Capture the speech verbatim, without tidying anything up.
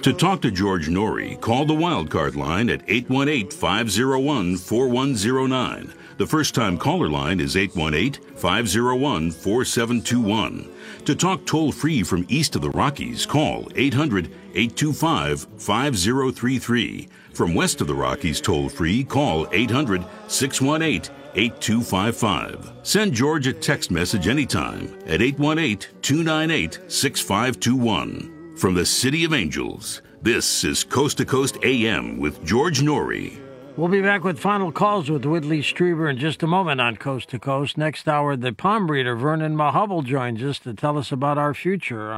To talk to George Norrie, call the Wildcard line at eight one eight, five oh one, four one oh nine. The first-time caller line is eight one eight, five oh one, four seven two one. To talk toll-free from east of the Rockies, call eight hundred, eight two five, five oh three three. From west of the Rockies toll-free, call eight hundred, six one eight, eight two five five. Send George a text message anytime at eight one eight, two nine eight, six five two one. From the City of Angels, this is Coast to Coast A M with George Norrie. We'll be back with final calls with Whitley Strieber in just a moment on Coast to Coast. Next hour, the palm breeder Vernon Mahubble joins us to tell us about our future.